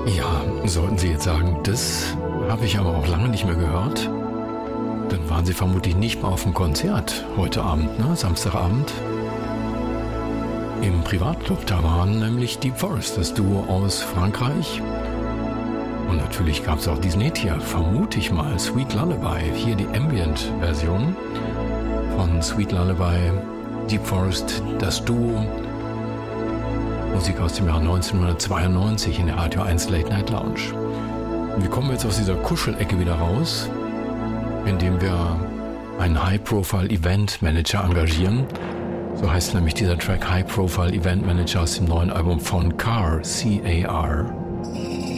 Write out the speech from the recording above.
Ja, sollten Sie jetzt sagen, das habe ich aber auch lange nicht mehr gehört, dann waren Sie vermutlich nicht mal auf dem Konzert heute Abend, ne? Samstagabend. Im Privatclub, da waren nämlich Deep Forest, das Duo aus Frankreich. Und natürlich gab es auch diesen Hit hier, vermute ich mal, Sweet Lullaby. Hier die Ambient-Version von Sweet Lullaby, Deep Forest, das Duo. Musik aus dem Jahr 1992 in der Radio 1 Late Night Lounge. Und wie kommen wir jetzt aus dieser Kuschelecke wieder raus? Indem wir einen High-Profile-Event-Manager engagieren. So heißt nämlich dieser Track High Profile Event Manager aus dem neuen Album von Car, C-A-R.